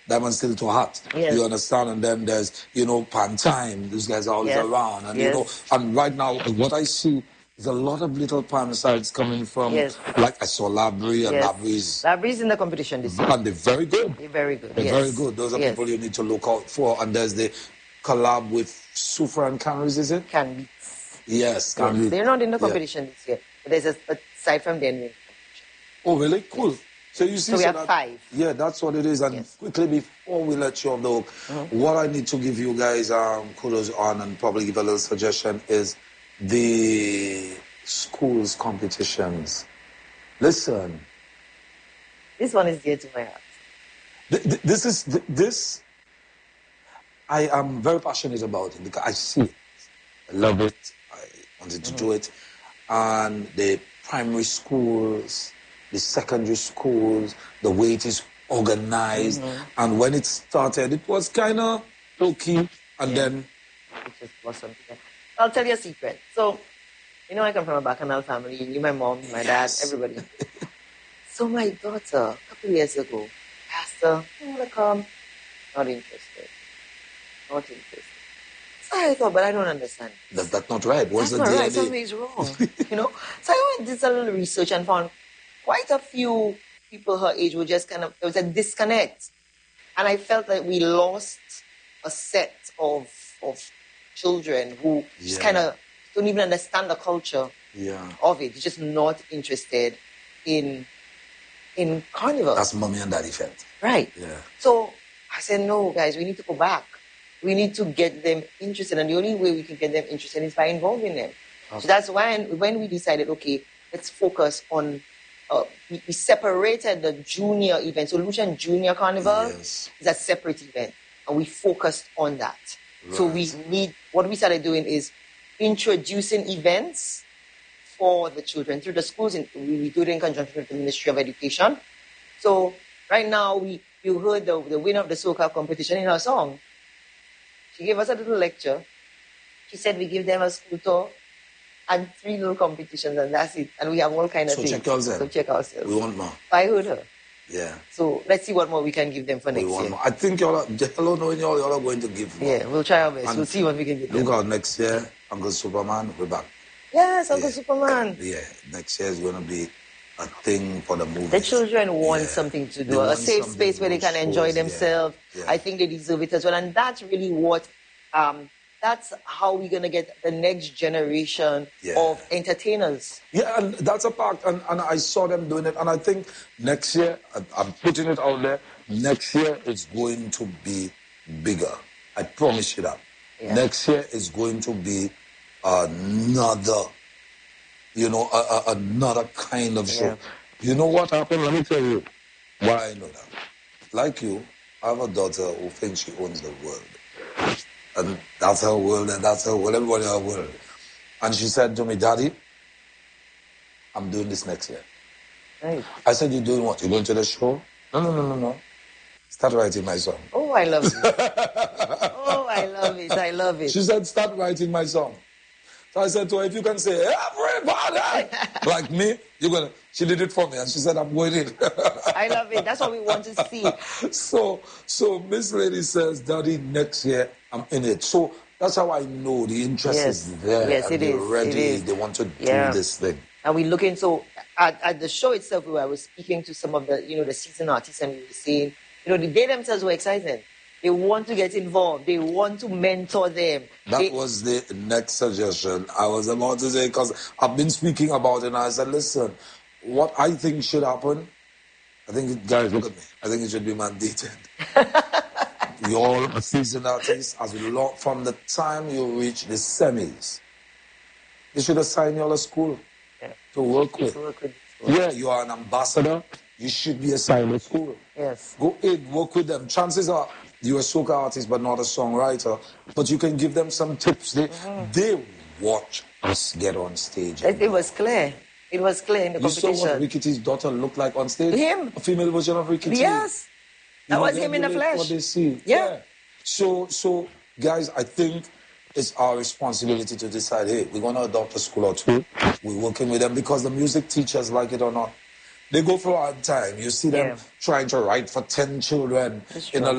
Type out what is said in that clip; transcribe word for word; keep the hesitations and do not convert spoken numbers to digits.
Diamond Still Too Hot. Yes. You understand? And then there's, you know, Pan Time. These guys are always Yes. around. And, Yes. you know, and right now, what I see is a lot of little pan sides coming from, yes. like I saw Labrie, and yes. Labrie's. Labrie's in the competition this year. And they're very good. They're very good. They're yes. very good. Those are yes. people you need to look out for. And there's the collab with Sufra and Canries, is it? Can Beats. Yes, Can Beats. They're not in the competition yeah. this year. But there's a, aside from them, competition. Oh, really? Cool. Yes. So you see, so we so have that, five. Yeah, that's what it is. And yes. quickly before we let you off the hook, mm-hmm. what I need to give you guys um, kudos on and probably give a little suggestion is the schools competitions. Listen. This one is dear to my heart. Th- th- this is th- this. I am very passionate about it because I see it. I love it. I wanted to mm-hmm. do it, and the primary schools, the secondary schools, the way it is organized. Mm-hmm. And when it started, it was kind of low-key. And yeah. then... It just blossomed. I'll tell you a secret. So, you know, I come from a bacchanal family. You, my mom, my yes. dad, everybody. So my daughter, a couple of years ago, asked her, you want to come? Not interested. Not interested. So I thought, but I don't understand. That, that's not right. What's that's the not D N A? Right. Something's wrong. You know? So I went did a little research and found quite a few people her age were just kind of, there was a disconnect. And I felt that we lost a set of of children who yeah. just kind of don't even understand the culture yeah. of it. They're just not interested in in carnival. That's mommy and daddy felt. Right. Yeah. So I said, no, guys, we need to go back. We need to get them interested. And the only way we can get them interested is by involving them. Okay. So that's why when we decided, okay, let's focus on, uh, we, we separated the junior event. So Lucian Junior Carnival yes. is a separate event. And we focused on that. Right. So we need, what we started doing is introducing events for the children through the schools. And we, we do it in conjunction with the Ministry of Education. So right now, we you heard the, the winner of the soca competition in her song. She gave us a little lecture. She said we give them a school tour and three little competitions, and that's it. And we have all kind of so things. Check ourselves. So check ourselves. We want more. I heard her. Yeah. So let's see what more we can give them for we next want year. More. I think y'all, are, hello, knowing y'all, y'all are going to give more. Yeah, we'll try our best. And we'll see what we can get. Look them. out next year, Uncle Superman, we're back. Yes, Uncle yeah. Superman. Yeah, next year is going to be a thing for the movie. The children want yeah. something to do, they a safe space where they can enjoy shows. themselves. Yeah. Yeah. I think they deserve it as well. And that's really what, um, that's how we're going to get the next generation yeah. of entertainers. Yeah, and that's a part. And, and I saw them doing it. And I think next year, I'm putting it out there, next year it's going to be bigger. I promise you that. Yeah. Next year is going to be another, you know, a, a, another kind of show. Yeah. You know what happened? Let me tell you why I know that. Like you, I have a daughter who thinks she owns the world. And that's her world, and that's her world, everybody her world. And she said to me, Daddy, I'm doing this next year. Right. I said, you're doing what? You're going to the show? No, no, no, no, no. Start writing my song. Oh, I love it. Oh, I love it. I love it. She said, start writing my song. So I said to her, if you can say, everybody, like me, you're going to, she did it for me. And she said, I'm waiting. I love it. That's what we want to see. So, so Miss Lady says, Daddy, next year, I'm in it. So that's how I know the interest yes. is there. Yes, and it they're is. ready. It is. They want to yeah. do this thing. And we looking, so at, at the show itself, where I was speaking to some of the, you know, the seasoned artists, and we were saying, you know, they themselves were excited. They want to get involved. They want to mentor them. That they, was the next suggestion I was about to say, because I've been speaking about it, and I said, listen, what I think should happen, I think, guys, look at me. I think it should be mandated. You're all a seasoned artist. As long, from the time you reach the semis, they should assign you all a school yeah. to work with. To work with yeah, you are an ambassador. You should be assigned a school. Yes. Go in, work with them. Chances are you're a soca artist, but not a songwriter. But you can give them some tips. They mm-hmm. they watch us get on stage. It, it was clear. It was clear in the you competition. You saw what Rickety's daughter looked like on stage? Him. A female version of Rickety. Yes. That you was know, him in the flesh. What they see. Yeah. yeah. So, so, guys, I think it's our responsibility to decide, hey, we're going to adopt a school or two. We're working with them because the music teachers, like it or not, they go for a hard time. You see them yeah. trying to write for ten children in a